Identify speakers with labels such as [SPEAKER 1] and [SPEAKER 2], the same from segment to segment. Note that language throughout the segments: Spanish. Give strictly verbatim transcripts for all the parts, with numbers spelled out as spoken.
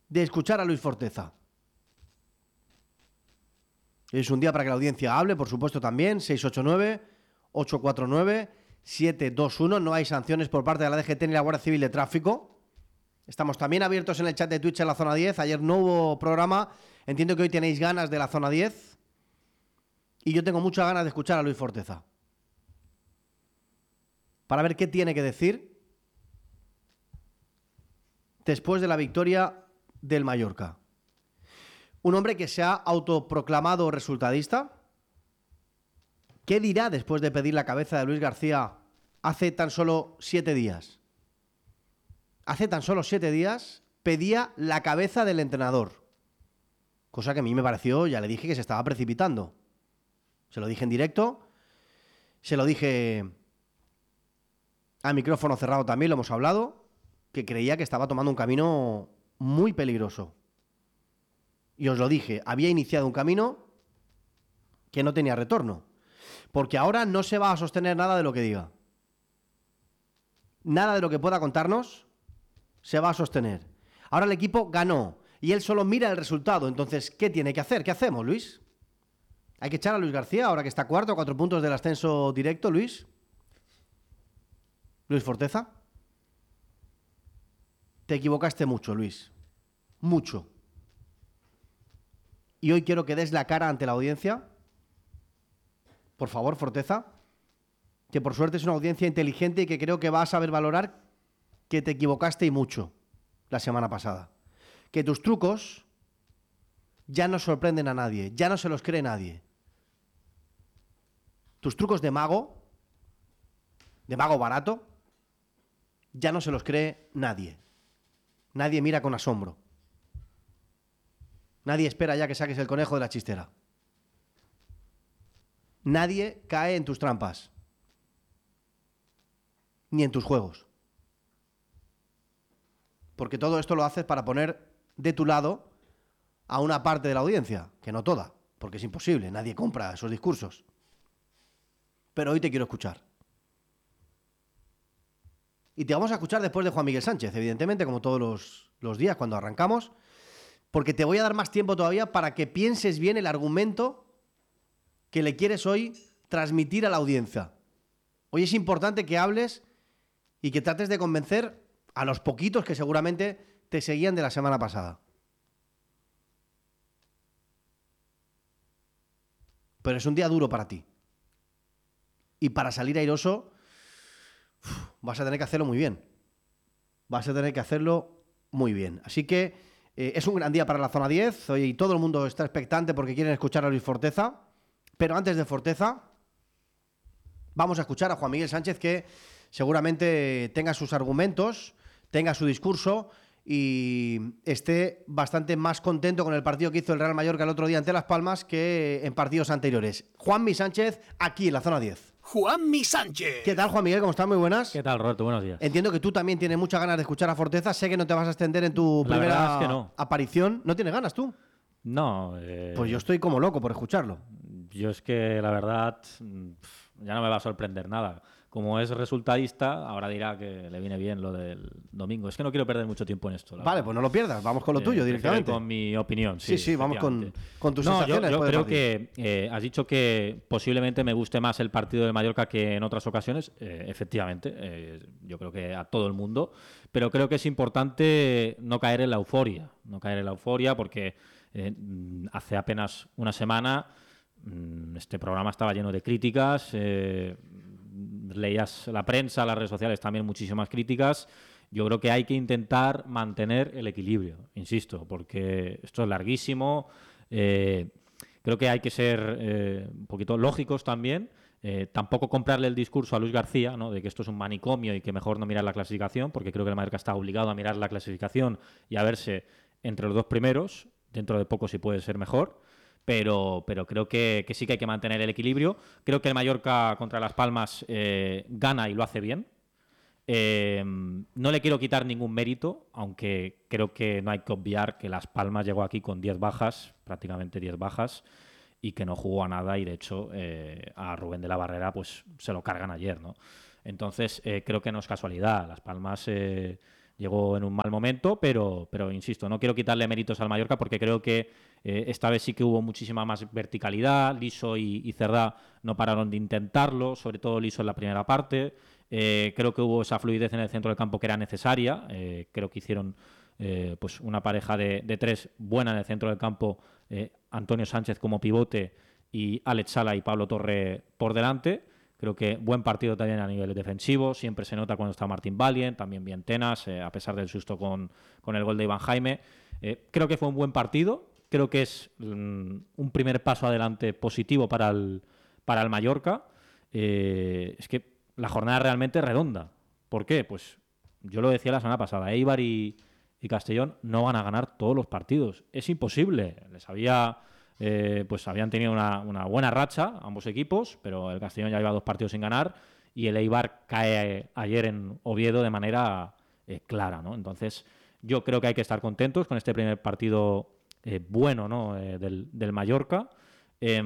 [SPEAKER 1] de escuchar a Luis Forteza. Es un día para que la audiencia hable, por supuesto también, seis ocho nueve, ocho cuatro nueve, siete dos uno. No hay sanciones por parte de la D G T ni la Guardia Civil de Tráfico. Estamos también abiertos en el chat de Twitch en la zona diez. Ayer no hubo programa. Entiendo que hoy tenéis ganas de la zona diez. Y yo tengo muchas ganas de escuchar a Luis Forteza. Para ver qué tiene que decir después de la victoria del Mallorca. Un hombre que se ha autoproclamado resultadista. ¿Qué dirá después de pedir la cabeza de Luis García hace tan solo siete días? Hace tan solo siete días pedía la cabeza del entrenador. Cosa que a mí me pareció, ya le dije que se estaba precipitando. Se lo dije en directo. Se lo dije a micrófono cerrado también, lo hemos hablado. Que creía que estaba tomando un camino muy peligroso. Y os lo dije, había iniciado un camino que no tenía retorno. Porque ahora no se va a sostener nada de lo que diga. Nada de lo que pueda contarnos se va a sostener. Ahora el equipo ganó y él solo mira el resultado. Entonces, ¿qué tiene que hacer? ¿Qué hacemos, Luis? ¿Hay que echar a Luis García ahora que está cuarto a cuatro puntos del ascenso directo, Luis? ¿Luis Forteza? Te equivocaste mucho, Luis. Mucho. Y hoy quiero que des la cara ante la audiencia. Por favor, Forteza. Que por suerte es una audiencia inteligente y que creo que va a saber valorar que te equivocaste y mucho la semana pasada. Que tus trucos ya no sorprenden a nadie, ya no se los cree nadie. Tus trucos de mago, de mago barato, ya no se los cree nadie. Nadie mira con asombro. Nadie espera ya que saques el conejo de la chistera. Nadie cae en tus trampas. Ni en tus juegos. Porque todo esto lo haces para poner de tu lado a una parte de la audiencia, que no toda, porque es imposible, nadie compra esos discursos. Pero hoy te quiero escuchar. Y te vamos a escuchar después de Juan Miguel Sánchez, evidentemente, como todos los, los días cuando arrancamos, porque te voy a dar más tiempo todavía para que pienses bien el argumento que le quieres hoy transmitir a la audiencia. Hoy es importante que hables y que trates de convencer a los poquitos que seguramente te seguían de la semana pasada. Pero es un día duro para ti. Y para salir airoso, uf, vas a tener que hacerlo muy bien. Vas a tener que hacerlo muy bien. Así que eh, es un gran día para la zona diez. Hoy todo el mundo está expectante porque quieren escuchar a Luis Forteza. Pero antes de Forteza, vamos a escuchar a Juan Miguel Sánchez, que seguramente tenga sus argumentos, tenga su discurso y esté bastante más contento con el partido que hizo el Real Mallorca el otro día ante Las Palmas que en partidos anteriores. Juanmi Sánchez, aquí en la zona diez.
[SPEAKER 2] Juanmi Sánchez.
[SPEAKER 1] ¿Qué tal, Juan Miguel? ¿Cómo estás? Muy buenas.
[SPEAKER 3] ¿Qué tal, Roberto? Buenos días.
[SPEAKER 1] Entiendo que tú también tienes muchas ganas de escuchar a Forteza. Sé que no te vas a extender en tu
[SPEAKER 3] La
[SPEAKER 1] primera
[SPEAKER 3] verdad es que no.
[SPEAKER 1] aparición. ¿No tienes ganas tú?
[SPEAKER 3] No. Eh,
[SPEAKER 1] Pues yo estoy como loco por escucharlo.
[SPEAKER 3] Yo es que la verdad ya no me va a sorprender nada. Como es resultadista, ahora dirá que le viene bien lo del domingo. Es que no quiero perder mucho tiempo en esto.
[SPEAKER 1] Vale,
[SPEAKER 3] verdad.
[SPEAKER 1] pues no lo pierdas. Vamos con lo
[SPEAKER 3] Eh,
[SPEAKER 1] tuyo directamente.
[SPEAKER 3] Con mi opinión. Sí,
[SPEAKER 1] Sí, sí, vamos con, con tus
[SPEAKER 3] no,
[SPEAKER 1] sensaciones.
[SPEAKER 3] Yo, yo
[SPEAKER 1] después del
[SPEAKER 3] creo
[SPEAKER 1] partido.
[SPEAKER 3] que eh, has dicho que posiblemente me guste más el partido de Mallorca que en otras ocasiones. Eh, efectivamente, eh, yo creo que a todo el mundo. Pero creo que es importante no caer en la euforia. No caer en la euforia porque eh, hace apenas una semana este programa estaba lleno de críticas. Eh, leías la prensa, las redes sociales también muchísimas críticas. Yo creo que hay que intentar mantener el equilibrio, insisto, porque esto es larguísimo. Eh, creo que hay que ser eh, un poquito lógicos también. Eh, tampoco comprarle el discurso a Luis García, ¿no?, de que esto es un manicomio y que mejor no mirar la clasificación, porque creo que el Mallorca está obligado a mirar la clasificación y a verse entre los dos primeros. Dentro de poco, si puede ser mejor. Pero, pero creo que, que sí que hay que mantener el equilibrio. Creo que el Mallorca contra Las Palmas eh, gana y lo hace bien. Eh, no le quiero quitar ningún mérito, aunque creo que no hay que obviar que Las Palmas llegó aquí con diez bajas, prácticamente diez bajas, y que no jugó a nada y de hecho eh, a Rubén de la Barrera pues se lo cargan ayer, ¿no? Entonces eh, creo que no es casualidad. Las Palmas eh, llegó en un mal momento, pero, pero insisto, no quiero quitarle méritos al Mallorca porque creo que eh, esta vez sí que hubo muchísima más verticalidad. Liso y, y Cerdá no pararon de intentarlo, sobre todo Liso en la primera parte. Eh, creo que hubo esa fluidez en el centro del campo que era necesaria. Eh, creo que hicieron eh, pues una pareja de, de tres buena en el centro del campo, eh, Antonio Sánchez como pivote y Alex Sala y Pablo Torre por delante. Creo que buen partido también a nivel defensivo. Siempre se nota cuando está Martín Valient, también bien Tenas, eh, a pesar del susto con, con el gol de Iván Jaime. Eh, creo que fue un buen partido. Creo que es mm, un primer paso adelante positivo para el, para el Mallorca. Eh, es que la jornada realmente es redonda. ¿Por qué? Pues yo lo decía la semana pasada. Eibar y, y Castellón no van a ganar todos los partidos. Es imposible. Les había... Eh, pues habían tenido una, una buena racha ambos equipos, pero el Castellón ya lleva dos partidos sin ganar y el Eibar cae ayer en Oviedo de manera eh, clara, ¿no? Entonces yo creo que hay que estar contentos con este primer partido eh, bueno, ¿no? eh, del, del Mallorca, eh,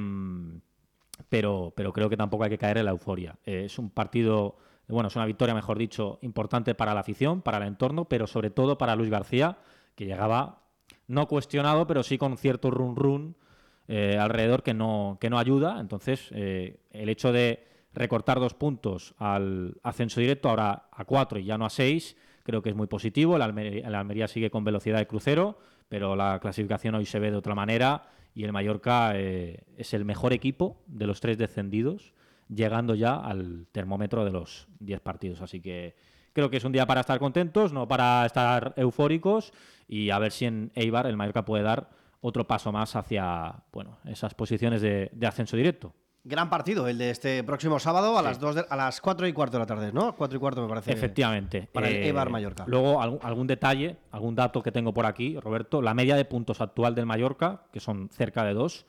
[SPEAKER 3] pero, pero creo que tampoco hay que caer en la euforia. Eh, es un partido, bueno, es una victoria, mejor dicho, importante para la afición, para el entorno, pero sobre todo para Luis García, que llegaba no cuestionado, pero sí con cierto run-run Eh, alrededor que no, que no ayuda. Entonces eh, el hecho de recortar dos puntos al ascenso directo ahora a cuatro y ya no a seis creo que es muy positivo. El Almería, el Almería sigue con velocidad de crucero, pero la clasificación hoy se ve de otra manera y el Mallorca eh, es el mejor equipo de los tres descendidos, llegando ya al termómetro de los diez partidos. Así que creo que es un día para estar contentos, no para estar eufóricos, y a ver si en Eibar el Mallorca puede dar otro paso más hacia, bueno, esas posiciones de, de ascenso directo.
[SPEAKER 1] Gran partido el de este próximo sábado a
[SPEAKER 3] sí.
[SPEAKER 1] las dos de, a las cuatro y cuarto de la tarde, ¿no? Cuatro y cuarto me parece.
[SPEAKER 3] Efectivamente.
[SPEAKER 1] Para
[SPEAKER 3] eh,
[SPEAKER 1] el Eibar Mallorca.
[SPEAKER 3] Luego algún, algún detalle, algún dato que tengo por aquí, Roberto. La media de puntos actual del Mallorca, que son cerca de dos,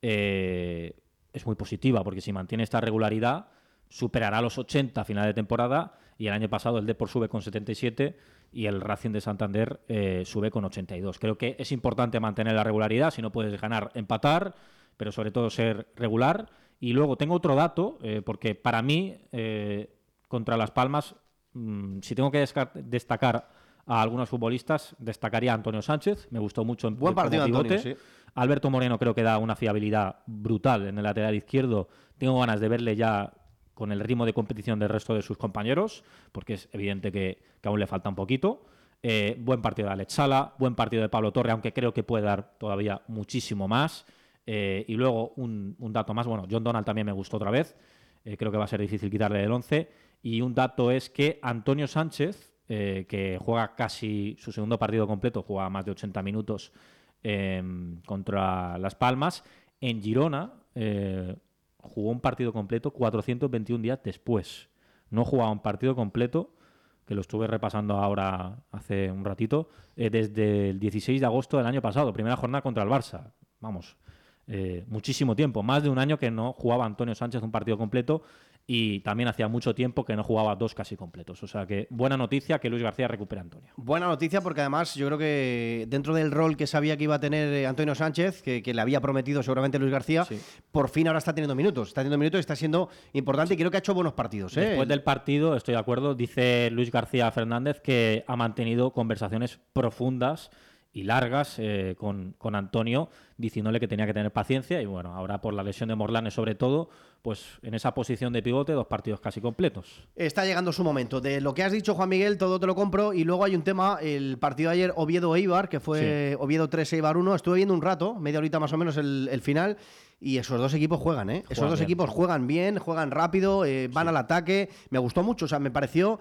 [SPEAKER 3] eh, es muy positiva, porque si mantiene esta regularidad superará los ochenta a final de temporada, y el año pasado el Depor sube con setenta y siete y el Racing de Santander eh, sube con ochenta y dos. Creo que es importante mantener la regularidad. Si no puedes ganar, empatar, pero sobre todo ser regular. Y luego tengo otro dato, eh, porque para mí, eh, contra Las Palmas, mmm, si tengo que destacar a algunos futbolistas, destacaría a Antonio Sánchez. Me gustó mucho en
[SPEAKER 1] Buen partido,
[SPEAKER 3] pivote.
[SPEAKER 1] Antonio, sí.
[SPEAKER 3] Alberto Moreno creo que da una fiabilidad brutal en el lateral izquierdo. Tengo ganas de verle ya con el ritmo de competición del resto de sus compañeros, porque es evidente que, que aún le falta un poquito. Eh, buen partido de Alex Sala, buen partido de Pablo Torre, aunque creo que puede dar todavía muchísimo más. Eh, y luego un, un dato más, bueno, John Donald también me gustó otra vez, eh, creo que va a ser difícil quitarle del once. Y un dato es que Antonio Sánchez, eh, que juega casi su segundo partido completo, juega más de ochenta minutos eh, contra Las Palmas, en Girona eh, jugó un partido completo cuatrocientos veintiún días después. No jugaba un partido completo, que lo estuve repasando ahora hace un ratito, eh, desde el dieciséis de agosto del año pasado, primera jornada contra el Barça. Vamos, eh, muchísimo tiempo, más de un año que no jugaba Antonio Sánchez un partido completo, y también hacía mucho tiempo que no jugaba dos casi completos. O sea que buena noticia que Luis García recupere a Antonio.
[SPEAKER 1] Buena noticia, porque además yo creo que dentro del rol que sabía que iba a tener Antonio Sánchez, que, que le había prometido seguramente Luis García, sí, por fin ahora está teniendo minutos. Está teniendo minutos y está siendo importante, y creo que ha hecho buenos partidos, ¿eh?
[SPEAKER 3] Después del partido, estoy de acuerdo, dice Luis García Fernández que ha mantenido conversaciones profundas y largas eh, con, con Antonio, diciéndole que tenía que tener paciencia. Y bueno, ahora por la lesión de Morlanes sobre todo, pues en esa posición de pivote, dos partidos casi completos.
[SPEAKER 1] Está llegando su momento. De lo que has dicho, Juan Miguel, todo te lo compro. Y luego hay un tema, el partido de ayer Oviedo-Eibar, que fue sí. Oviedo tres, Eibar uno. Estuve viendo un rato, media horita más o menos el, el final, y esos dos equipos juegan, ¿eh? Juegan esos dos bien. equipos juegan bien, juegan rápido, eh, van sí. al ataque. Me gustó mucho, o sea, me pareció...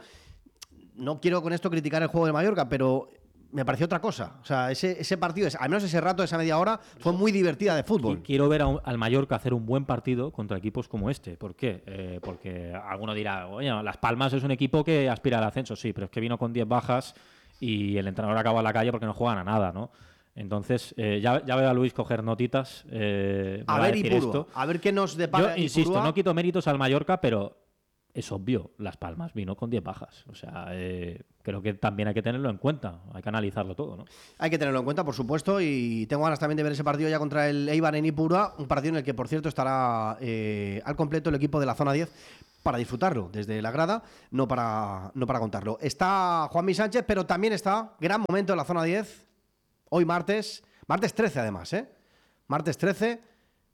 [SPEAKER 1] No quiero con esto criticar el juego de Mallorca, pero... me pareció otra cosa. O sea, ese, ese partido, al menos ese rato, esa media hora, fue muy divertida de fútbol.
[SPEAKER 3] Quiero ver a un, al Mallorca hacer un buen partido contra equipos como este. ¿Por qué? Eh, porque alguno dirá, oye, Las Palmas es un equipo que aspira al ascenso. Sí, pero es que vino con diez bajas y el entrenador acabó en la calle porque no juegan a nada, ¿no? Entonces, eh, ya, ya veo a Luis coger notitas. Eh,
[SPEAKER 1] a ver, Ipurua, a ver qué nos depara.
[SPEAKER 3] Yo insisto, Ipurua. No quito méritos al Mallorca, pero... es obvio, Las Palmas vino con diez bajas. O sea, eh, creo que también hay que tenerlo en cuenta. Hay que analizarlo todo, ¿no?
[SPEAKER 1] Hay que tenerlo en cuenta, por supuesto. Y tengo ganas también de ver ese partido ya contra el Eibar en Ipurua. Un partido en el que, por cierto, estará eh, al completo el equipo de la zona diez. para disfrutarlo desde la grada, no para, no para contarlo. Está Juanmi Sánchez, pero también está, gran momento en la zona diez, hoy martes, martes trece además, ¿eh? Martes trece,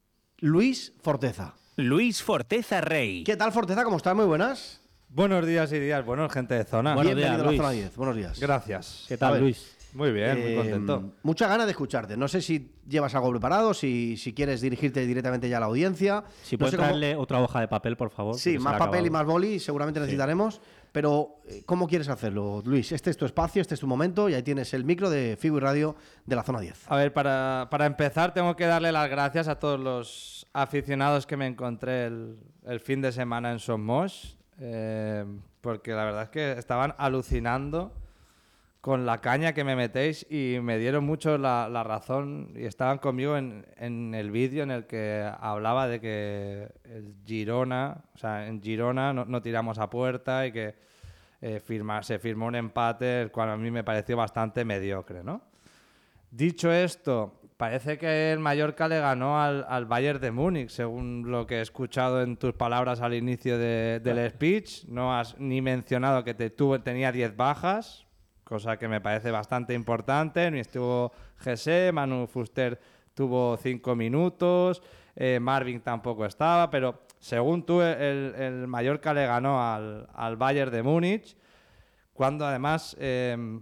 [SPEAKER 1] Luis Forteza.
[SPEAKER 2] Luis Forteza Rey.
[SPEAKER 1] ¿Qué tal, Forteza? ¿Cómo estás? Muy buenas.
[SPEAKER 4] Buenos días y días, bueno, gente de zona.
[SPEAKER 3] Buenos
[SPEAKER 1] Bienvenido
[SPEAKER 3] días,
[SPEAKER 1] a la
[SPEAKER 3] Luis.
[SPEAKER 1] zona diez. Buenos días.
[SPEAKER 4] Gracias.
[SPEAKER 3] ¿Qué
[SPEAKER 1] A
[SPEAKER 3] tal,
[SPEAKER 1] ver,
[SPEAKER 3] Luis?
[SPEAKER 4] Muy bien, muy
[SPEAKER 1] Eh,
[SPEAKER 4] contento.
[SPEAKER 1] Mucha ganas de escucharte. No sé si llevas algo preparado, si, si quieres dirigirte directamente ya a la audiencia.
[SPEAKER 3] Si
[SPEAKER 1] No
[SPEAKER 3] puedes
[SPEAKER 1] sé cómo-
[SPEAKER 3] traerle otra hoja de papel, por favor.
[SPEAKER 1] Sí,
[SPEAKER 3] porque se
[SPEAKER 1] más
[SPEAKER 3] le ha
[SPEAKER 1] papel y
[SPEAKER 3] acabado.
[SPEAKER 1] más boli seguramente necesitaremos. Pero, eh, ¿cómo quieres hacerlo, Luis? Este es tu espacio, este es tu momento y ahí tienes el micro de Figo y Radio de la zona diez.
[SPEAKER 4] A ver, para, para empezar tengo que darle las gracias a todos los aficionados que me encontré el, el fin de semana en Somos, eh, porque la verdad es que estaban alucinando con la caña que me metéis y me dieron mucho la, la razón y estaban conmigo en, en el vídeo en el que hablaba de que el Girona, o sea, en Girona no, no tiramos a puerta y que eh, firma, se firmó un empate, el cual a mí me pareció bastante mediocre, ¿no? Dicho esto, parece que el Mallorca le ganó al, al Bayern de Múnich, según lo que he escuchado en tus palabras al inicio de- del speech. No has ni mencionado que te tuvo, tenía diez bajas, cosa que me parece bastante importante. Ni estuvo Jesse, Manu Fuster tuvo cinco minutos, eh, Marvin tampoco estaba, pero según tú, el, el Mallorca le ganó al, al Bayern de Múnich, cuando además eh,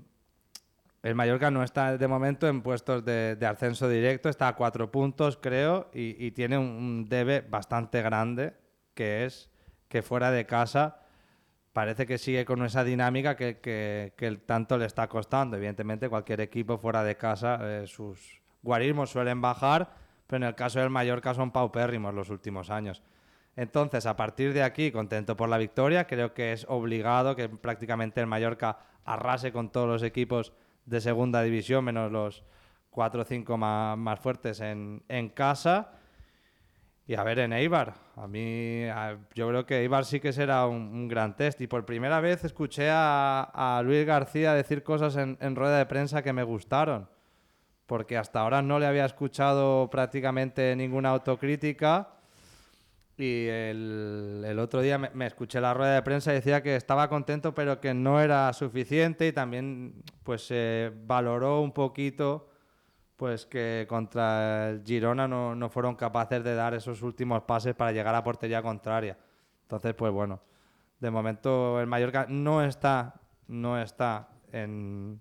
[SPEAKER 4] el Mallorca no está de momento en puestos de, de ascenso directo, está a cuatro puntos, creo, y, y tiene un, un debe bastante grande, que es que fuera de casa parece que sigue con esa dinámica que, que, que el tanto le está costando. Evidentemente, cualquier equipo fuera de casa, eh, sus guarismos suelen bajar, pero en el caso del Mallorca son paupérrimos los últimos años. Entonces, a partir de aquí, contento por la victoria, creo que es obligado que prácticamente el Mallorca arrase con todos los equipos de segunda división, menos los cuatro o cinco más, más fuertes en, en casa. Y a ver, en Eibar, a mí, a- yo creo que Eibar sí que será un, un gran test. Y por primera vez escuché a, a Luis García decir cosas en, en rueda de prensa que me gustaron, porque hasta ahora no le había escuchado prácticamente ninguna autocrítica. Y el, el otro día me, me escuché la rueda de prensa y decía que estaba contento, pero que no era suficiente, y también pues eh, valoró un poquito pues que contra el Girona no, no fueron capaces de dar esos últimos pases para llegar a portería contraria. Entonces, pues bueno, de momento el Mallorca no está, no está en,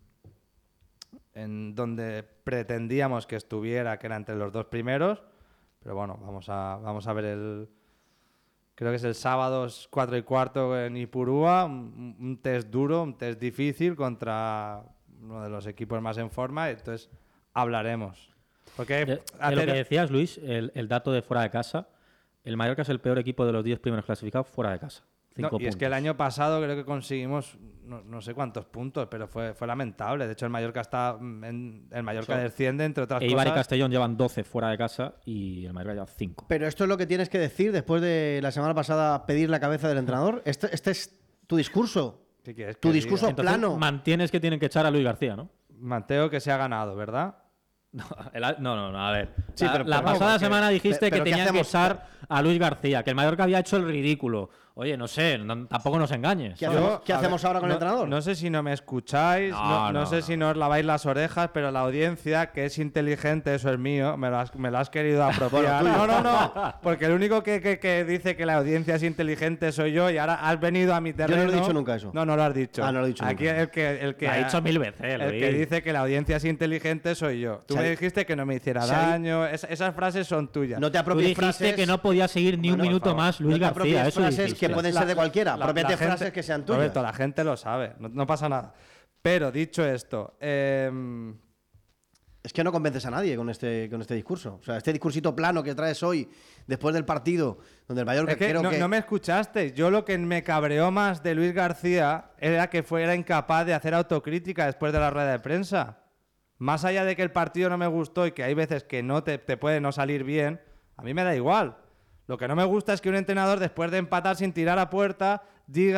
[SPEAKER 4] en donde pretendíamos que estuviera, que era entre los dos primeros, pero bueno, vamos a, vamos a ver el... Creo que es el sábado cuatro y cuarto en Ipurúa, un, un test duro, un test difícil contra uno de los equipos más en forma, entonces hablaremos. Porque
[SPEAKER 3] De, de
[SPEAKER 4] hacer-
[SPEAKER 3] lo que decías, Luis, el, el dato de fuera de casa, el Mallorca es el peor equipo de los diez primeros clasificados fuera de casa.
[SPEAKER 4] No,
[SPEAKER 3] Cinco
[SPEAKER 4] y es que el
[SPEAKER 3] puntos.
[SPEAKER 4] año pasado creo que conseguimos no, no sé cuántos puntos, pero fue, fue lamentable. De hecho, el Mallorca está en, el Mallorca
[SPEAKER 3] Eso.
[SPEAKER 4] desciende, entre otras
[SPEAKER 3] Eibar y
[SPEAKER 4] cosas.
[SPEAKER 3] Castellón llevan doce fuera de casa y el Mallorca lleva cinco.
[SPEAKER 1] Pero esto es lo que tienes que decir después de la semana pasada pedir la cabeza del entrenador. Este, este es tu discurso.
[SPEAKER 4] ¿Qué quieres que
[SPEAKER 1] Tu
[SPEAKER 4] diga?
[SPEAKER 1] discurso
[SPEAKER 3] Entonces,
[SPEAKER 1] plano.
[SPEAKER 3] mantienes que tienen que echar a Luis García, ¿no?
[SPEAKER 4] Manteo que se ha ganado, ¿verdad?
[SPEAKER 3] No, el- no, no, no, a ver.
[SPEAKER 1] Sí,
[SPEAKER 3] la
[SPEAKER 1] pero-
[SPEAKER 3] la
[SPEAKER 1] pero no,
[SPEAKER 3] pasada
[SPEAKER 1] porque-
[SPEAKER 3] semana dijiste
[SPEAKER 1] pero-
[SPEAKER 3] que
[SPEAKER 1] pero ¿qué
[SPEAKER 3] tenían que
[SPEAKER 1] hacemos?
[SPEAKER 3] echar a Luis García, que el Mallorca había hecho el ridículo. Oye, no sé, no- tampoco nos engañes.
[SPEAKER 1] ¿Qué
[SPEAKER 3] ¿sabes?
[SPEAKER 1] hacemos, ¿qué
[SPEAKER 4] a
[SPEAKER 1] hacemos
[SPEAKER 4] ver,
[SPEAKER 1] ahora con
[SPEAKER 4] no,
[SPEAKER 1] el entrenador?
[SPEAKER 4] No sé si no me escucháis,
[SPEAKER 3] No,
[SPEAKER 4] no, no
[SPEAKER 3] no,
[SPEAKER 4] sé
[SPEAKER 3] no.
[SPEAKER 4] si no os laváis las orejas, pero la audiencia, que es inteligente, eso es mío, me lo has, me lo has querido apropiar.
[SPEAKER 1] Bueno,
[SPEAKER 4] no,
[SPEAKER 1] tuyo.
[SPEAKER 4] no, no, porque el único que, que- que dice que la audiencia es inteligente soy yo, y ahora has venido a mi
[SPEAKER 1] no
[SPEAKER 4] terreno.
[SPEAKER 1] lo he dicho nunca eso.
[SPEAKER 4] No, no lo has dicho.
[SPEAKER 1] Ah, no lo he dicho
[SPEAKER 4] Aquí
[SPEAKER 1] nunca.
[SPEAKER 4] el que, el que
[SPEAKER 3] Lo ha dicho mil veces,
[SPEAKER 4] el
[SPEAKER 3] Luis.
[SPEAKER 4] que dice que la audiencia es inteligente soy yo. Tú
[SPEAKER 1] Se
[SPEAKER 4] me
[SPEAKER 1] ha-
[SPEAKER 4] dijiste que no me hiciera
[SPEAKER 1] se ha-
[SPEAKER 4] daño. Es- esas frases son tuyas.
[SPEAKER 1] No te
[SPEAKER 3] Tú
[SPEAKER 1] apropies
[SPEAKER 3] dijiste
[SPEAKER 1] frases.
[SPEAKER 3] que no podía seguir ni un
[SPEAKER 1] Bueno, por
[SPEAKER 3] minuto
[SPEAKER 4] favor.
[SPEAKER 3] más Luis
[SPEAKER 1] no te
[SPEAKER 3] García.
[SPEAKER 1] apropies
[SPEAKER 3] Eso
[SPEAKER 1] frases
[SPEAKER 3] dijiste.
[SPEAKER 1] que pueden
[SPEAKER 4] La-
[SPEAKER 1] ser de cualquiera.
[SPEAKER 4] la-
[SPEAKER 1] Apropiate
[SPEAKER 4] la gente-
[SPEAKER 1] frases que sean tuyas.
[SPEAKER 4] Roberto, la gente lo sabe, no, no pasa nada. Pero dicho esto, em,
[SPEAKER 1] Es que no convences a nadie con este, con este discurso. O sea, este discursito plano que traes hoy, después del partido, donde el Mallorca
[SPEAKER 4] es que
[SPEAKER 1] creo
[SPEAKER 4] no,
[SPEAKER 1] que...
[SPEAKER 4] no me escuchaste. Yo lo que me cabreó más de Luis García era que fuera incapaz de hacer autocrítica después de la rueda de prensa. Más allá de que el partido no me gustó y que hay veces que no te, te puede no salir bien, a mí me da igual. Lo que no me gusta es que un entrenador, después de empatar sin tirar a puerta, diga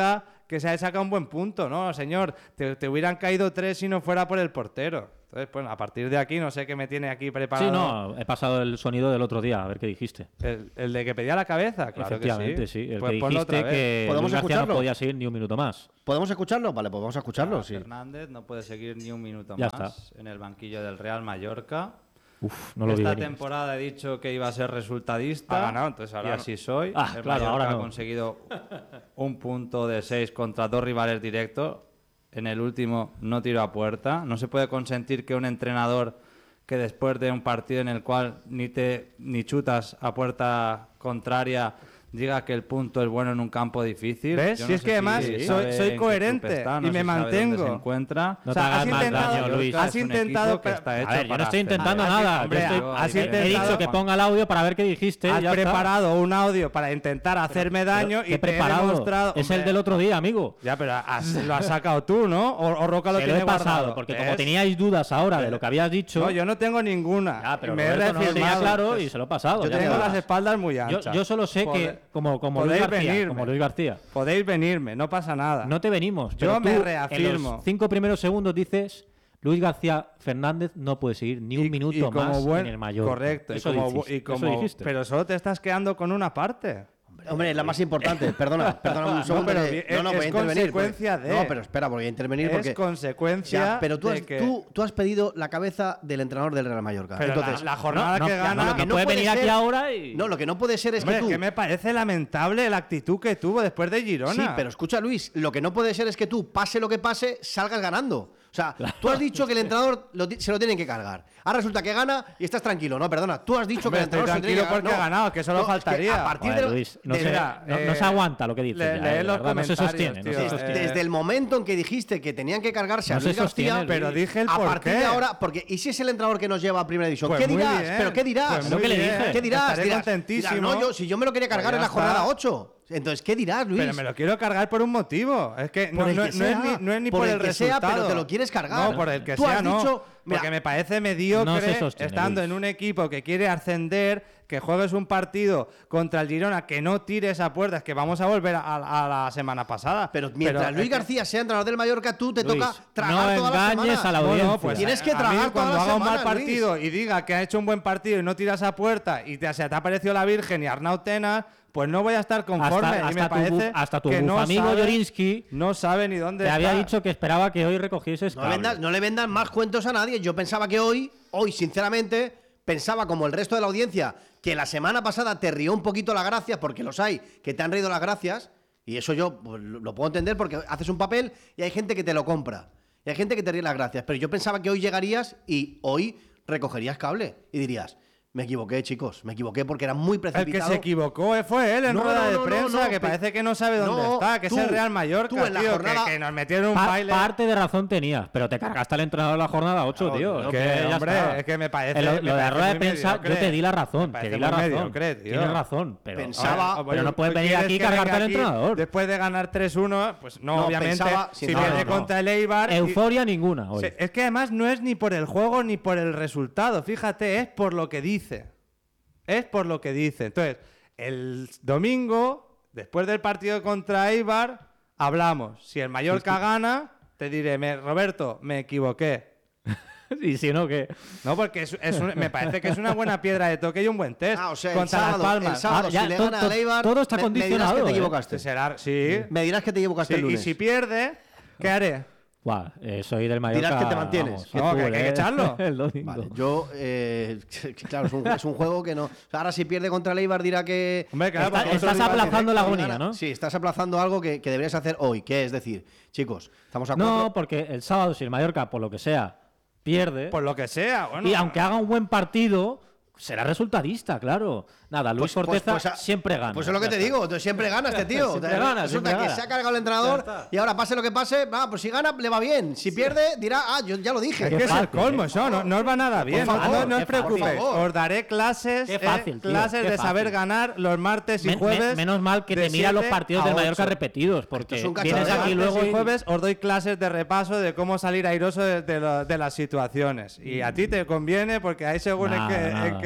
[SPEAKER 4] que se haya sacado un buen punto, ¿no? Señor, te, te hubieran caído tres si no fuera por el portero. Entonces, bueno, a partir de aquí no sé qué me tiene aquí preparado.
[SPEAKER 3] Sí, no, he pasado el sonido del otro día, a ver qué dijiste.
[SPEAKER 4] ¿El, el de que pedía la cabeza? Claro
[SPEAKER 3] Efectivamente,
[SPEAKER 4] que sí.
[SPEAKER 3] sí. El
[SPEAKER 4] Pues
[SPEAKER 3] que
[SPEAKER 4] ponlo
[SPEAKER 3] dijiste
[SPEAKER 4] otra vez.
[SPEAKER 3] que
[SPEAKER 1] ¿Podemos
[SPEAKER 3] Luis García no
[SPEAKER 1] escucharlo?
[SPEAKER 3] podía seguir ni un minuto más.
[SPEAKER 1] ¿Podemos escucharlo? Vale, pues vamos a escucharlo, sí.
[SPEAKER 5] Fernández no puede seguir ni un minuto
[SPEAKER 3] Ya
[SPEAKER 5] más
[SPEAKER 3] está.
[SPEAKER 5] en el banquillo del Real Mallorca.
[SPEAKER 3] Uf, no lo vi
[SPEAKER 5] Esta
[SPEAKER 3] venir.
[SPEAKER 5] temporada he dicho que iba a ser resultadista.
[SPEAKER 4] Ha ganado, entonces ahora
[SPEAKER 5] y
[SPEAKER 4] no.
[SPEAKER 5] así soy.
[SPEAKER 3] Ah,
[SPEAKER 5] el
[SPEAKER 3] claro,
[SPEAKER 5] Mallorca
[SPEAKER 3] ahora
[SPEAKER 5] ha
[SPEAKER 3] no.
[SPEAKER 5] conseguido un punto de seis contra dos rivales directos. En el último no tiró a puerta. No se puede consentir que un entrenador que después de un partido en el cual ni te ni chutas a puerta contraria diga que el punto es bueno en un campo difícil.
[SPEAKER 4] ¿Ves?
[SPEAKER 5] Yo
[SPEAKER 4] Si
[SPEAKER 5] no
[SPEAKER 4] es
[SPEAKER 5] sé
[SPEAKER 4] que además
[SPEAKER 5] si
[SPEAKER 4] soy-
[SPEAKER 5] sabe
[SPEAKER 4] soy
[SPEAKER 5] en qué
[SPEAKER 4] coherente
[SPEAKER 5] club está,
[SPEAKER 4] y
[SPEAKER 5] no
[SPEAKER 4] me
[SPEAKER 5] se sabe dónde
[SPEAKER 4] mantengo.
[SPEAKER 5] se encuentra.
[SPEAKER 3] No
[SPEAKER 4] O sea,
[SPEAKER 3] te hagas
[SPEAKER 4] has
[SPEAKER 3] más
[SPEAKER 4] intentado-
[SPEAKER 3] daño, Luis.
[SPEAKER 4] has
[SPEAKER 5] Es un
[SPEAKER 4] intentado
[SPEAKER 5] equipo que
[SPEAKER 4] pe-
[SPEAKER 5] está
[SPEAKER 3] A
[SPEAKER 5] hecho
[SPEAKER 3] ver, yo no
[SPEAKER 5] para
[SPEAKER 3] estoy
[SPEAKER 5] hacer
[SPEAKER 3] intentando
[SPEAKER 5] daño.
[SPEAKER 3] nada.
[SPEAKER 4] hombre,
[SPEAKER 3] Yo estoy-
[SPEAKER 5] has
[SPEAKER 3] he- he
[SPEAKER 4] intentado-
[SPEAKER 3] dicho que ponga el audio para ver qué dijiste.
[SPEAKER 4] Has
[SPEAKER 3] ya está.
[SPEAKER 4] preparado un audio para intentar hacerme daño
[SPEAKER 3] ¿Qué
[SPEAKER 4] y te he
[SPEAKER 3] preparado?
[SPEAKER 4] demostrado...
[SPEAKER 3] Es el
[SPEAKER 4] Hombre,
[SPEAKER 3] del otro día, amigo.
[SPEAKER 4] Ya, pero has- lo has sacado tú, ¿no? O, o Roca lo
[SPEAKER 3] Se lo
[SPEAKER 4] tiene
[SPEAKER 3] he pasado,
[SPEAKER 4] guardado.
[SPEAKER 3] porque
[SPEAKER 4] ¿Ves?
[SPEAKER 3] como teníais dudas ahora de lo que habías dicho.
[SPEAKER 4] No, yo no tengo ninguna.
[SPEAKER 3] Ya, pero
[SPEAKER 4] me he
[SPEAKER 3] Roberto no lo tenía
[SPEAKER 4] reafirmado.
[SPEAKER 3] claro y se lo he pasado.
[SPEAKER 4] Yo
[SPEAKER 3] ya
[SPEAKER 4] tengo
[SPEAKER 3] está.
[SPEAKER 4] las espaldas muy
[SPEAKER 3] Yo,
[SPEAKER 4] anchas.
[SPEAKER 3] yo solo sé
[SPEAKER 4] Pode-
[SPEAKER 3] que, como, como, Luis
[SPEAKER 4] podéis
[SPEAKER 3] García,
[SPEAKER 4] venirme.
[SPEAKER 3] como Luis García,
[SPEAKER 4] Podéis venirme, no pasa nada.
[SPEAKER 3] no te venimos.
[SPEAKER 4] Yo
[SPEAKER 3] Pero
[SPEAKER 4] me
[SPEAKER 3] tú,
[SPEAKER 4] reafirmo.
[SPEAKER 3] En los cinco primeros segundos dices: Luis García Fernández no puede seguir ni un
[SPEAKER 4] Y-
[SPEAKER 3] minuto
[SPEAKER 4] y como
[SPEAKER 3] más
[SPEAKER 4] buen-
[SPEAKER 3] en el Mallorca.
[SPEAKER 4] Correcto.
[SPEAKER 3] Eso
[SPEAKER 4] y como, bu-
[SPEAKER 3] dijiste,
[SPEAKER 4] y
[SPEAKER 3] eso
[SPEAKER 4] como-
[SPEAKER 3] dijiste.
[SPEAKER 4] pero solo te estás quedando con una parte.
[SPEAKER 1] Hombre, la más importante, perdona, perdona un
[SPEAKER 4] No,
[SPEAKER 1] segundo.
[SPEAKER 4] pero
[SPEAKER 1] que-
[SPEAKER 4] bien,
[SPEAKER 1] no, no,
[SPEAKER 4] es
[SPEAKER 1] voy a intervenir.
[SPEAKER 4] consecuencia
[SPEAKER 1] porque-
[SPEAKER 4] de-
[SPEAKER 1] No, pero espera, voy a intervenir
[SPEAKER 4] Es
[SPEAKER 1] porque.
[SPEAKER 4] consecuencia
[SPEAKER 1] Ya, pero tú
[SPEAKER 4] de
[SPEAKER 1] has,
[SPEAKER 4] que...
[SPEAKER 1] tú, tú has pedido la cabeza del entrenador del Real Mallorca.
[SPEAKER 4] Pero
[SPEAKER 1] Entonces,
[SPEAKER 4] la, la jornada
[SPEAKER 3] no,
[SPEAKER 4] que
[SPEAKER 3] no,
[SPEAKER 4] gana...
[SPEAKER 3] no,
[SPEAKER 1] que
[SPEAKER 3] no puede
[SPEAKER 1] puede
[SPEAKER 3] venir aquí
[SPEAKER 1] ser-
[SPEAKER 3] ahora y.
[SPEAKER 1] no, lo que no puede ser es
[SPEAKER 4] Hombre,
[SPEAKER 1] que tú.
[SPEAKER 4] que me parece lamentable la actitud que tuvo después de Girona.
[SPEAKER 1] Sí, pero escucha, Luis, lo que no puede ser es que tú, pase lo que pase, salgas ganando. O sea, tú has dicho que el entrenador lo ti- se lo tienen que cargar. Ahora resulta que gana y estás tranquilo. No, perdona. Tú has dicho
[SPEAKER 4] Hombre,
[SPEAKER 1] que el entrenador
[SPEAKER 4] estoy
[SPEAKER 1] se lo tiene que
[SPEAKER 4] tranquilo porque
[SPEAKER 1] cargar.
[SPEAKER 4] ha ganado, que solo
[SPEAKER 1] es
[SPEAKER 4] faltaría.
[SPEAKER 1] a partir
[SPEAKER 3] Joder,
[SPEAKER 1] de,
[SPEAKER 3] Luis, no,
[SPEAKER 1] de-
[SPEAKER 3] se,
[SPEAKER 4] Mira,
[SPEAKER 3] no, no
[SPEAKER 4] eh,
[SPEAKER 3] se aguanta lo que dices.
[SPEAKER 4] le-
[SPEAKER 3] ya,
[SPEAKER 4] lee
[SPEAKER 3] eh, de
[SPEAKER 4] los
[SPEAKER 3] verdad, no se
[SPEAKER 4] comentarios,
[SPEAKER 3] sostiene.
[SPEAKER 4] tío.
[SPEAKER 3] no se
[SPEAKER 4] Eh,
[SPEAKER 3] sostiene.
[SPEAKER 1] desde el momento en que dijiste que tenían que cargarse
[SPEAKER 3] No
[SPEAKER 1] a
[SPEAKER 3] se
[SPEAKER 1] Luis García,
[SPEAKER 3] sostiene,
[SPEAKER 4] pero dije el
[SPEAKER 1] a
[SPEAKER 4] por
[SPEAKER 1] partir
[SPEAKER 4] qué.
[SPEAKER 1] de ahora, porque ¿y si es el entrenador que nos lleva a Primera División?
[SPEAKER 4] Pues
[SPEAKER 1] ¿Qué
[SPEAKER 4] muy
[SPEAKER 1] dirás?
[SPEAKER 4] bien,
[SPEAKER 1] ¿Pero qué dirás?
[SPEAKER 4] pues
[SPEAKER 3] Lo
[SPEAKER 4] muy
[SPEAKER 3] que le
[SPEAKER 4] bien.
[SPEAKER 3] dije.
[SPEAKER 1] ¿Qué dirás?
[SPEAKER 4] Estaré
[SPEAKER 1] Dirás,
[SPEAKER 4] contentísimo.
[SPEAKER 1] dirás, no, yo, si yo me lo quería cargar
[SPEAKER 4] Pues
[SPEAKER 1] en
[SPEAKER 4] ya
[SPEAKER 1] la jornada
[SPEAKER 4] está.
[SPEAKER 1] ocho. Entonces, ¿qué dirás, Luis?
[SPEAKER 4] Pero me lo quiero cargar por un motivo. Es que no,
[SPEAKER 1] Por el
[SPEAKER 4] no-
[SPEAKER 1] que
[SPEAKER 4] no
[SPEAKER 1] sea,
[SPEAKER 4] es ni, no es ni
[SPEAKER 1] por
[SPEAKER 4] por,
[SPEAKER 1] el
[SPEAKER 4] el
[SPEAKER 1] que sea,
[SPEAKER 4] resultado.
[SPEAKER 1] pero te lo quieres cargar.
[SPEAKER 4] No, por el que
[SPEAKER 1] Tú
[SPEAKER 4] sea,
[SPEAKER 1] has
[SPEAKER 4] no.
[SPEAKER 1] dicho- mira,
[SPEAKER 4] porque me parece
[SPEAKER 3] no
[SPEAKER 4] mediocre
[SPEAKER 3] se sostiene,
[SPEAKER 4] estando
[SPEAKER 3] Luis.
[SPEAKER 4] en un equipo que quiere ascender, que juegues un partido contra el Girona, que no tires a puertas, que vamos a volver a, a la semana pasada.
[SPEAKER 1] Pero mientras
[SPEAKER 4] es
[SPEAKER 1] Luis
[SPEAKER 4] que-
[SPEAKER 1] García sea entrenador del Mallorca, tú te
[SPEAKER 3] Luis,
[SPEAKER 1] toca tragar
[SPEAKER 3] no
[SPEAKER 1] todas las
[SPEAKER 3] engañes
[SPEAKER 1] semanas.
[SPEAKER 3] a la
[SPEAKER 4] Bueno,
[SPEAKER 3] audiencia.
[SPEAKER 4] pues
[SPEAKER 1] Tienes que
[SPEAKER 4] a- a
[SPEAKER 1] tragar
[SPEAKER 4] mí
[SPEAKER 1] todas
[SPEAKER 4] cuando
[SPEAKER 1] las
[SPEAKER 4] haga un mal
[SPEAKER 1] semanas,
[SPEAKER 4] partido y diga que ha hecho un buen partido y no tiras a puerta y te, se te ha parecido la Virgen y Arnau Tenas, pues no voy a estar conforme.
[SPEAKER 3] Hasta-
[SPEAKER 4] y me
[SPEAKER 3] hasta tu
[SPEAKER 4] parece
[SPEAKER 3] buf- hasta tu
[SPEAKER 4] que no
[SPEAKER 3] bufamigo
[SPEAKER 4] sabe-
[SPEAKER 3] Jorinsky
[SPEAKER 4] no sabe ni dónde
[SPEAKER 3] Te había
[SPEAKER 4] está.
[SPEAKER 3] dicho que esperaba que hoy recogieses
[SPEAKER 1] No,
[SPEAKER 3] cable.
[SPEAKER 1] vendas- no le vendan más cuentos a nadie. Yo pensaba que hoy, hoy, sinceramente, pensaba como el resto de la audiencia, que la semana pasada te rió un poquito las gracias, porque los hay que te han reído las gracias, y eso yo pues, lo lo puedo entender porque haces un papel y hay gente que te lo compra. Y hay gente que te ríe las gracias. Pero yo pensaba que hoy llegarías y hoy recogerías cable y dirías: me equivoqué, chicos, me equivoqué porque era muy
[SPEAKER 4] El que
[SPEAKER 1] precipitado.
[SPEAKER 4] se equivocó fue él en
[SPEAKER 1] No,
[SPEAKER 4] rueda
[SPEAKER 1] no,
[SPEAKER 4] de
[SPEAKER 1] no, no,
[SPEAKER 4] prensa,
[SPEAKER 1] no,
[SPEAKER 4] que
[SPEAKER 1] pe-
[SPEAKER 4] parece que no sabe dónde
[SPEAKER 1] no,
[SPEAKER 4] está, que
[SPEAKER 1] tú-
[SPEAKER 4] es el Real Mallorca,
[SPEAKER 1] tú en la
[SPEAKER 4] tío,
[SPEAKER 1] jornada-
[SPEAKER 4] que, que nos metieron un
[SPEAKER 3] Pa-
[SPEAKER 4] baile.
[SPEAKER 3] parte de razón tenías, pero te cargaste al entrenador de la jornada ocho, tío.
[SPEAKER 4] no,
[SPEAKER 3] Es
[SPEAKER 4] que,
[SPEAKER 3] ya
[SPEAKER 4] hombre,
[SPEAKER 3] está.
[SPEAKER 4] es que me parece-
[SPEAKER 3] Eh, Lo,
[SPEAKER 4] me
[SPEAKER 3] lo de la
[SPEAKER 4] parece
[SPEAKER 3] rueda de
[SPEAKER 4] muy
[SPEAKER 3] prensa, yo
[SPEAKER 4] mediocre.
[SPEAKER 3] te di la
[SPEAKER 4] Me
[SPEAKER 3] razón. Te
[SPEAKER 4] parece
[SPEAKER 3] di la
[SPEAKER 4] muy
[SPEAKER 3] razón.
[SPEAKER 4] mediocre, tío.
[SPEAKER 3] Tienes razón, pero.
[SPEAKER 1] Pensaba-
[SPEAKER 4] Ahora,
[SPEAKER 3] pero no puedes venir
[SPEAKER 4] ¿quieres
[SPEAKER 3] aquí y
[SPEAKER 4] que venga
[SPEAKER 3] cargarte al
[SPEAKER 4] aquí
[SPEAKER 3] entrenador?
[SPEAKER 4] Después de ganar tres uno, pues no,
[SPEAKER 1] No,
[SPEAKER 4] obviamente.
[SPEAKER 1] pensaba-
[SPEAKER 4] si
[SPEAKER 1] sí, no,
[SPEAKER 4] viene
[SPEAKER 1] no, no.
[SPEAKER 4] contra el Eibar. y-
[SPEAKER 3] Euforia ninguna. Hoy.
[SPEAKER 4] Sí, es que además no es ni por el juego ni por el resultado, fíjate, es por lo que dice. Es por lo que dice. Entonces, el domingo, después del partido contra Eibar, hablamos. Si el Mallorca gana, te diré, me- Roberto, me equivoqué.
[SPEAKER 3] Y si no, ¿qué?
[SPEAKER 4] No, porque es, es un- me parece que es una buena piedra de toque y un buen test.
[SPEAKER 1] Ah, o sea, el
[SPEAKER 4] contra
[SPEAKER 1] sábado,
[SPEAKER 4] Las Palmas.
[SPEAKER 1] el sábado
[SPEAKER 3] Ah, ya,
[SPEAKER 1] si le
[SPEAKER 3] to-
[SPEAKER 1] gana
[SPEAKER 3] to-
[SPEAKER 1] al Eibar,
[SPEAKER 3] todo está
[SPEAKER 1] me- me dirás
[SPEAKER 3] condicionado,
[SPEAKER 1] que te
[SPEAKER 3] ¿eh?
[SPEAKER 1] equivocaste.
[SPEAKER 4] Será, sí.
[SPEAKER 1] Me dirás que te equivocaste
[SPEAKER 4] Sí,
[SPEAKER 1] el
[SPEAKER 4] y
[SPEAKER 1] lunes.
[SPEAKER 4] si pierde, ¿qué haré?
[SPEAKER 3] Buah, eh, soy del Mallorca.
[SPEAKER 1] Dirás que te mantienes.
[SPEAKER 3] vamos,
[SPEAKER 1] Que
[SPEAKER 4] no,
[SPEAKER 3] tú,
[SPEAKER 4] que- que hay que
[SPEAKER 3] eh,
[SPEAKER 4] echarlo.
[SPEAKER 3] El domingo.
[SPEAKER 1] Vale, yo, eh, claro, es un, es un juego que no. O sea, ahora si pierde contra el Eibar dirá que.
[SPEAKER 4] Hombre, claro,
[SPEAKER 3] Está-
[SPEAKER 4] porque
[SPEAKER 3] estás
[SPEAKER 4] otro rival
[SPEAKER 3] aplazando la
[SPEAKER 1] directo y
[SPEAKER 3] agonía,
[SPEAKER 1] gana.
[SPEAKER 3] ¿no?
[SPEAKER 1] Sí, estás aplazando algo que, que deberías hacer hoy, que es decir, chicos, estamos a
[SPEAKER 3] No,
[SPEAKER 1] cuatro.
[SPEAKER 3] porque el sábado, si el Mallorca, por lo que sea, pierde.
[SPEAKER 4] Por lo que sea. Bueno,
[SPEAKER 3] y aunque haga un buen partido, será resultadista, claro. Nada, Luis
[SPEAKER 1] Pues-
[SPEAKER 3] Forteza
[SPEAKER 1] pues- pues a-
[SPEAKER 3] siempre gana.
[SPEAKER 1] Pues es lo que
[SPEAKER 3] Ya
[SPEAKER 1] te
[SPEAKER 3] está.
[SPEAKER 1] digo, entonces siempre gana este tío.
[SPEAKER 3] Siempre
[SPEAKER 1] Resulta
[SPEAKER 3] gana, siempre
[SPEAKER 1] que
[SPEAKER 3] gana.
[SPEAKER 1] se ha cargado el entrenador y ahora pase lo que pase, ah, pues si gana le va bien. Si pierde dirá, ah, yo ya lo dije.
[SPEAKER 4] Es
[SPEAKER 3] Qué
[SPEAKER 4] que es el
[SPEAKER 3] fácil,
[SPEAKER 4] colmo,
[SPEAKER 3] eh.
[SPEAKER 4] eso, no, no os va nada bien.
[SPEAKER 1] Por
[SPEAKER 4] no-
[SPEAKER 1] favor,
[SPEAKER 4] no, no os
[SPEAKER 3] qué fácil.
[SPEAKER 4] preocupéis.
[SPEAKER 1] Por favor.
[SPEAKER 4] Os daré clases,
[SPEAKER 3] Qué
[SPEAKER 4] eh,
[SPEAKER 3] fácil, tío,
[SPEAKER 4] clases
[SPEAKER 3] qué
[SPEAKER 4] de saber
[SPEAKER 3] fácil.
[SPEAKER 4] ganar los martes y
[SPEAKER 3] Men-
[SPEAKER 4] jueves.
[SPEAKER 3] men- menos mal que
[SPEAKER 4] de
[SPEAKER 3] te miras los
[SPEAKER 4] siete
[SPEAKER 3] partidos
[SPEAKER 4] a
[SPEAKER 3] del Mallorca
[SPEAKER 4] ocho.
[SPEAKER 3] repetidos, porque
[SPEAKER 1] es un
[SPEAKER 3] vienes
[SPEAKER 1] cachondeo.
[SPEAKER 3] aquí
[SPEAKER 4] Martes
[SPEAKER 3] luego
[SPEAKER 4] y
[SPEAKER 3] y-
[SPEAKER 4] jueves os doy clases de repaso de cómo salir airoso de, de lo- de las situaciones. Y a ti te conviene porque hay según en
[SPEAKER 3] Nada,
[SPEAKER 4] qué,
[SPEAKER 3] nada.
[SPEAKER 4] en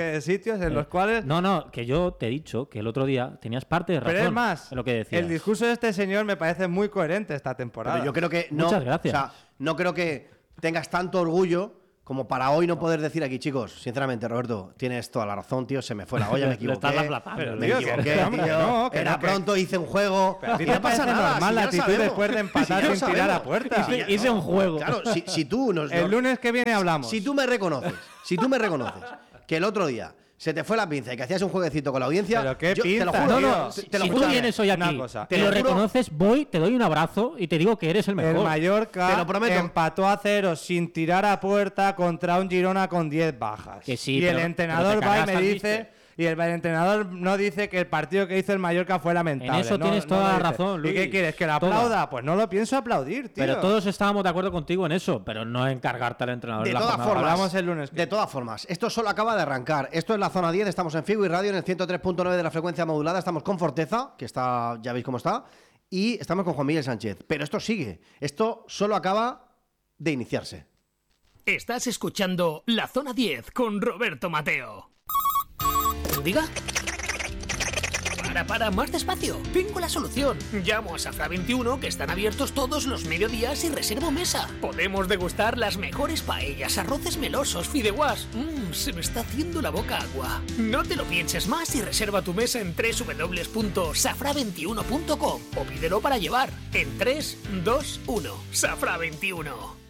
[SPEAKER 4] que sitios en los cuales...
[SPEAKER 3] No, no, que yo te he dicho que el otro día tenías parte de razón
[SPEAKER 4] Pero es más,
[SPEAKER 3] en lo que decías.
[SPEAKER 4] el discurso de este señor me parece muy coherente esta temporada.
[SPEAKER 1] Pero yo creo que no.
[SPEAKER 3] Muchas gracias.
[SPEAKER 1] O sea, no creo que tengas tanto orgullo como para hoy no poder decir aquí, chicos, sinceramente, Roberto, tienes toda la razón, tío, se me fue la olla, me
[SPEAKER 3] Le
[SPEAKER 1] equivoqué.
[SPEAKER 3] estás aplazando,
[SPEAKER 1] me
[SPEAKER 4] tío, que-
[SPEAKER 1] equivoqué,
[SPEAKER 4] que, hombre,
[SPEAKER 1] tío.
[SPEAKER 4] no, que
[SPEAKER 1] Era
[SPEAKER 4] no, que-
[SPEAKER 1] pronto, hice un juego.
[SPEAKER 4] Pero a ti
[SPEAKER 1] y
[SPEAKER 4] te
[SPEAKER 1] no pasa
[SPEAKER 4] parece
[SPEAKER 1] nada,
[SPEAKER 4] normal
[SPEAKER 1] si
[SPEAKER 4] la
[SPEAKER 1] ya
[SPEAKER 4] actitud
[SPEAKER 1] sabemos.
[SPEAKER 4] después de empatar
[SPEAKER 1] Si ya
[SPEAKER 4] sin tirar
[SPEAKER 1] sabemos.
[SPEAKER 4] a puerta.
[SPEAKER 1] Si ya-
[SPEAKER 3] Hice un juego.
[SPEAKER 1] Claro, si, si tú nos,
[SPEAKER 4] El
[SPEAKER 1] nos-
[SPEAKER 4] lunes que viene hablamos.
[SPEAKER 1] si tú me reconoces, si tú me reconoces que el otro día se te fue la pinza y que hacías un jueguecito con la audiencia,
[SPEAKER 4] Pero qué
[SPEAKER 1] yo te lo
[SPEAKER 4] pinza,
[SPEAKER 1] juro,
[SPEAKER 4] tío.
[SPEAKER 1] no, no, te, te lo
[SPEAKER 3] si
[SPEAKER 1] juro.
[SPEAKER 3] tú vienes hoy
[SPEAKER 4] una
[SPEAKER 3] aquí
[SPEAKER 4] cosa.
[SPEAKER 3] y
[SPEAKER 1] Te
[SPEAKER 3] lo,
[SPEAKER 1] lo juro.
[SPEAKER 3] reconoces, voy, te doy un abrazo y te digo que eres el mejor.
[SPEAKER 4] El Mallorca
[SPEAKER 1] Te lo prometo.
[SPEAKER 4] empató a cero sin tirar a puerta contra un Girona con diez bajas.
[SPEAKER 3] Que sí,
[SPEAKER 4] y
[SPEAKER 3] pero-
[SPEAKER 4] el entrenador
[SPEAKER 3] pero te
[SPEAKER 4] va y
[SPEAKER 3] cagas
[SPEAKER 4] me
[SPEAKER 3] al
[SPEAKER 4] dice...
[SPEAKER 3] míster.
[SPEAKER 4] Y el, el entrenador no dice que el partido que hizo el Mallorca fue lamentable.
[SPEAKER 3] En eso
[SPEAKER 4] No-
[SPEAKER 3] tienes
[SPEAKER 4] no
[SPEAKER 3] toda
[SPEAKER 4] lo
[SPEAKER 3] la
[SPEAKER 4] dice.
[SPEAKER 3] razón,
[SPEAKER 4] ¿Y qué
[SPEAKER 3] Luis.
[SPEAKER 4] quieres? ¿Que lo
[SPEAKER 3] Toda.
[SPEAKER 4] aplauda? Pues no lo pienso aplaudir, tío.
[SPEAKER 3] Pero todos estábamos de acuerdo contigo en eso, pero no en cargarte al entrenador.
[SPEAKER 1] De
[SPEAKER 3] en la
[SPEAKER 1] todas
[SPEAKER 3] jornada.
[SPEAKER 1] formas,
[SPEAKER 4] Hablamos el lunes que-
[SPEAKER 1] de todas formas, esto solo acaba de arrancar. Esto es la zona diez, estamos en Figo y Radio en el ciento tres punto nueve de la frecuencia modulada. Estamos con Forteza, que está, ya veis cómo está, y estamos con Juan Miguel Sánchez. Pero esto sigue. Esto solo acaba de iniciarse.
[SPEAKER 2] Estás escuchando La Zona diez con Roberto Mateo. ¿Diga? Para, para, más despacio. Tengo la solución. Llamo a Safra veintiuno, que están abiertos todos los mediodías y reservo mesa. Podemos degustar las mejores paellas, arroces melosos, fideuás. Mmm, se me está haciendo la boca agua. No te lo pienses más y reserva tu mesa en doble u doble u doble u punto safra veintiuno punto com o pídelo para llevar en tres, dos, uno. Safra veintiuno.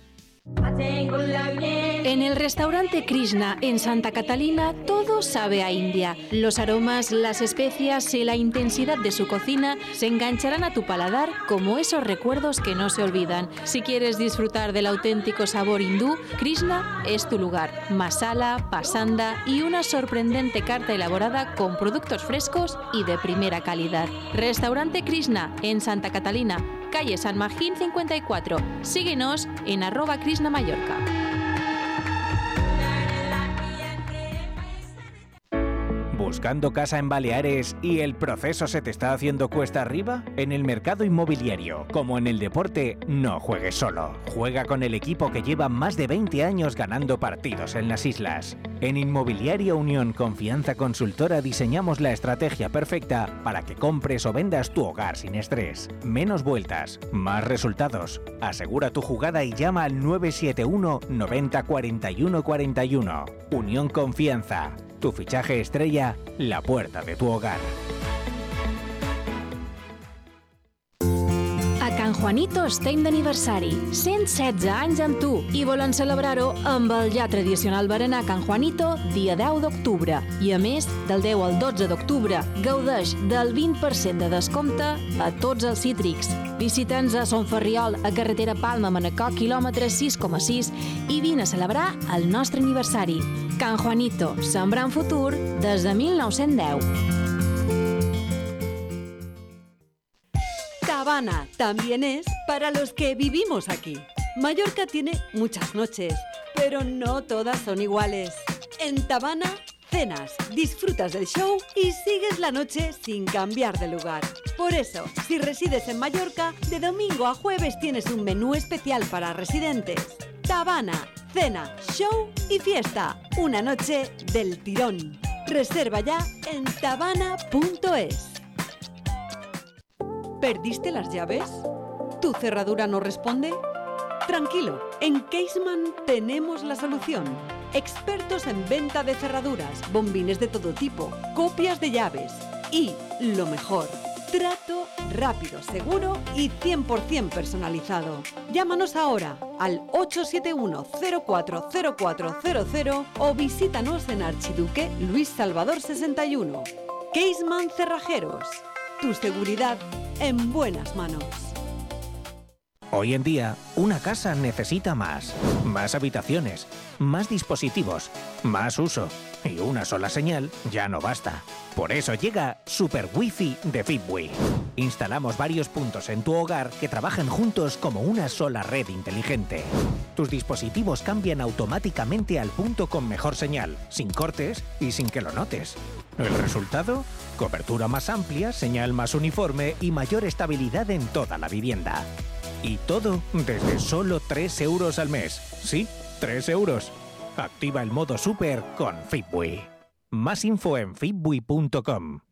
[SPEAKER 6] En el restaurante Krishna en Santa Catalina todo sabe a India. Los aromas, las especias y la intensidad de su cocina se engancharán a tu paladar como esos recuerdos que no se olvidan. Si quieres disfrutar del auténtico sabor hindú, Krishna es tu lugar. Masala, pasanda y una sorprendente carta elaborada con productos frescos y de primera calidad. Restaurante Krishna en Santa Catalina, calle San Magín cincuenta y cuatro. Síguenos en arroba Krishna Mallorca.
[SPEAKER 7] ¿Buscando casa en Baleares y el proceso se te está haciendo cuesta arriba? En el mercado inmobiliario, como en el deporte, no juegues solo. Juega con el equipo que lleva más de veinte años ganando partidos en las islas. En Inmobiliaria Unión Confianza Consultora diseñamos la estrategia perfecta para que compres o vendas tu hogar sin estrés. Menos vueltas, más resultados. Asegura tu jugada y llama al nueve siete uno noventa cuarenta y uno cuarenta y uno. Unión Confianza. Tu fichaje estrella, la puerta de tu hogar.
[SPEAKER 6] A Can Juanito estem d'aniversari. cent setze anys amb tu i volen celebrar-ho amb el ja tradicional berenar Can Juanito dia deu d'octubre. I a més, del deu al dotze d'octubre, gaudeix del vint per cent de descompte a tots els cítrics. Visita'ns a Son Ferriol, a carretera Palma, Manacor, quilòmetre sis coma sis i vine a celebrar el nostre aniversari. Can Juanito, sembrant futur des de mil nou-cents deu.
[SPEAKER 8] Tabana también es para los que vivimos aquí. Mallorca tiene muchas noches, pero no todas son iguales. En Tabana, cenas, disfrutas del show y sigues la noche sin cambiar de lugar. Por eso, si resides en Mallorca, de domingo a jueves tienes un menú especial para residentes. Tabana, cena, show y fiesta. Una noche del tirón. Reserva ya en tabana punto es. ¿Perdiste las llaves? ¿Tu cerradura no responde? Tranquilo, en Caseman tenemos la solución. Expertos en venta de cerraduras, bombines de todo tipo, copias de llaves y, lo mejor, trato rápido, seguro y cien por ciento personalizado. Llámanos ahora al ocho siete uno cero cuatro cero cuatro cero cero o visítanos en Archiduque Luis Salvador sesenta y uno. Caseman Cerrajeros. Tu seguridad en buenas manos.
[SPEAKER 7] Hoy en día, una casa necesita más. Más habitaciones, más dispositivos, más uso. Y una sola señal ya no basta. Por eso llega Super Wi-Fi de Fitwi. Instalamos varios puntos en tu hogar que trabajan juntos como una sola red inteligente. Tus dispositivos cambian automáticamente al punto con mejor señal, sin cortes y sin que lo notes. ¿El resultado? Cobertura más amplia, señal más uniforme y mayor estabilidad en toda la vivienda. Y todo desde solo tres euros al mes. Sí, tres euros. Activa el modo Super con Fitwi. Más info en fitbui punto com.